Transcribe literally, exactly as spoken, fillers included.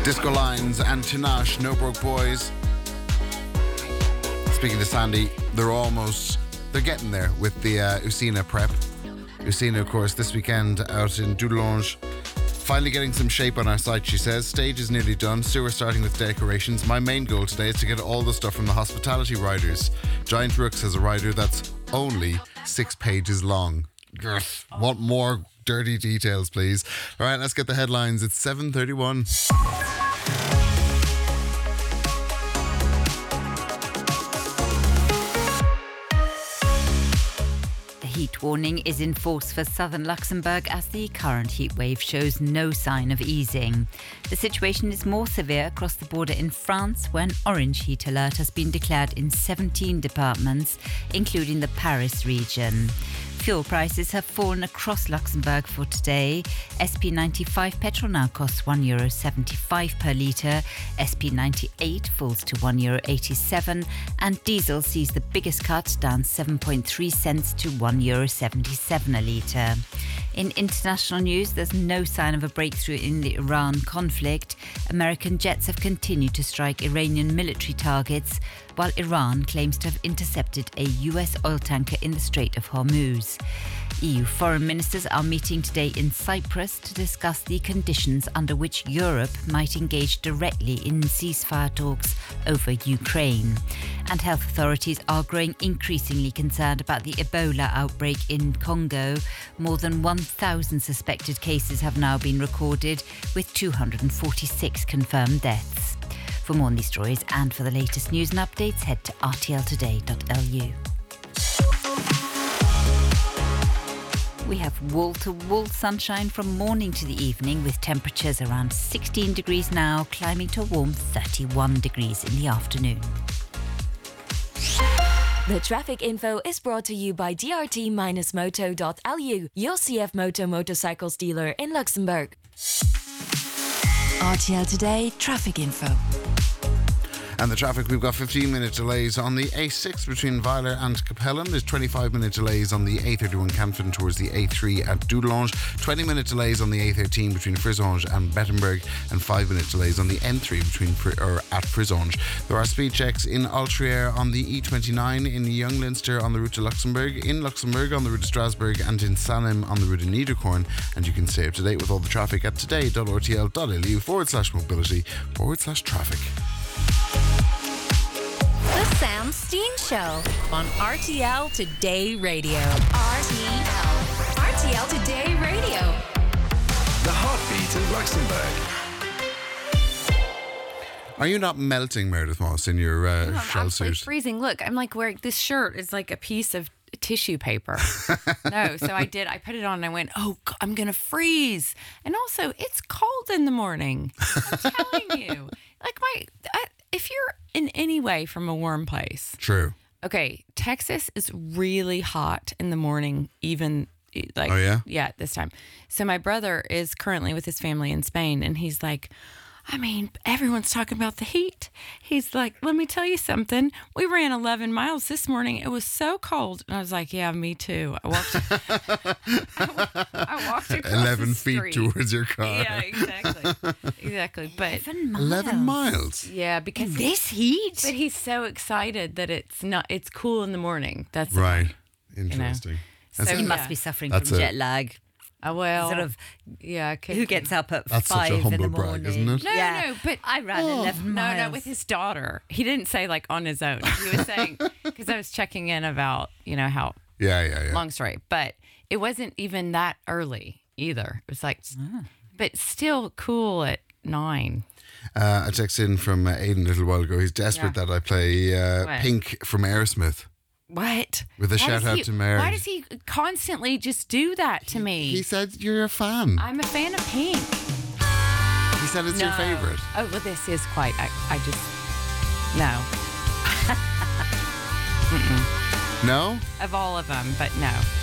Disco Lines and Tinashe, No Broke Boys. Speaking to Sandy, they're almost, they're getting there with the uh, Usina prep. Usina, of course, this weekend out in Dudelange. Finally getting some shape on our site, she says. Stage is nearly done. Sue, we're starting with decorations. My main goal today is to get all the stuff from the hospitality riders. Giant Rooks has a rider that's only six pages long. Grr. Want more dirty details, please? All right, let's get the headlines. It's seven thirty-one. Heat warning is in force for southern Luxembourg as the current heat wave shows no sign of easing. The situation is more severe across the border in France, where an orange heat alert has been declared in seventeen departments, including the Paris region. Fuel prices have fallen across Luxembourg for today. S P ninety-five petrol now costs one euro seventy-five per litre. S P ninety-eight falls to one euro eighty-seven. And diesel sees the biggest cut, down seven point three cents to one euro seventy-seven a litre. In international news, there's no sign of a breakthrough in the Iran conflict. American jets have continued to strike Iranian military targets, while Iran claims to have intercepted a U S oil tanker in the Strait of Hormuz. E U foreign ministers are meeting today in Cyprus to discuss the conditions under which Europe might engage directly in ceasefire talks over Ukraine. And health authorities are growing increasingly concerned about the Ebola outbreak in Congo. More than one thousand suspected cases have now been recorded, with two hundred forty-six confirmed deaths. For more on these stories and for the latest news and updates, head to r t l today dot l u. We have wall-to-wall sunshine from morning to the evening, with temperatures around sixteen degrees now, climbing to a warm thirty-one degrees in the afternoon. The traffic info is brought to you by d r t dash moto dot l u, your C F Moto motorcycles dealer in Luxembourg. R T L Today traffic info. And the traffic, we've got fifteen minute delays on the A six between Weiler and Capellen. There's twenty-five minute delays on the A thirty-one Canfin towards the A three at Dudelange. twenty minute delays on the A thirteen between Frisonge and Bettenberg. And five minute delays on the N three between Fri- or at Frisonge. There are speed checks in Altrier on the E twenty-nine, in Young Leinster on the route to Luxembourg, in Luxembourg on the route to Strasbourg, and in Sanem on the route to Niederkorn. And you can stay up to date with all the traffic at today.rtl.lu forward slash mobility forward slash traffic. The Sam Steen Show on R T L Today Radio. R T L. R T L Today Radio. The heartbeat of Luxembourg. Are you not melting, Meredith Moss, in your uh, I'm shell absolutely suit? freezing. Look, I'm like wearing this shirt is like a piece of tissue paper. No, so I did. I put it on and I went, oh, God, I'm going to freeze. And also, it's cold in the morning. I'm telling you. Like my, I, if you're in any way from a warm place. True. Okay, Texas is really hot in the morning, even like, oh, yeah? Yeah, at this time. So my brother is currently with his family in Spain, and he's like, I mean, everyone's talking about the heat. He's like, let me tell you something. We ran eleven miles this morning. It was so cold. And I was like, yeah, me too. I walked, I, I walked across eleven the feet street. towards your car. Yeah, exactly. Exactly. But Eleven miles. eleven miles? yeah, because This heat? but he's so excited that it's not, it's cool in the morning. That's Right. it. Interesting. So That's, He yeah. must be suffering That's from a- jet lag. Uh, well, Sort of, yeah. it could who be. gets up at That's such a five in humble the brag, morning? isn't it? No, Yeah. no, but I ran eleven no, miles. no, with his daughter. He didn't say like on his own. He was saying because I was checking in about you know how yeah, yeah, yeah. long story, but it wasn't even that early either. It was like, but still cool at nine. Uh, I texted in from uh, Aidan a little while ago. He's desperate Yeah. that I play uh, What? Pink from Aerosmith. What? With a Why shout does out he- to Mary. Why does he constantly just do that to me? He said you're a fan. I'm a fan of Pink. He said it's your No. favourite. Oh, well, this is quite. I, I just no. No? Of all of them, but no.